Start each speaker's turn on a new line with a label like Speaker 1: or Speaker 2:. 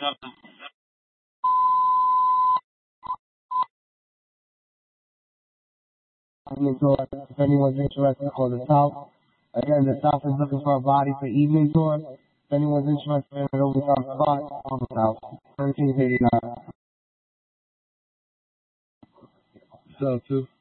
Speaker 1: Evening tour, if anyone's interested, or the South. Again, the South is looking for a body for evening tour. If anyone's interested in an overtime spot on the South, 1389. So, too.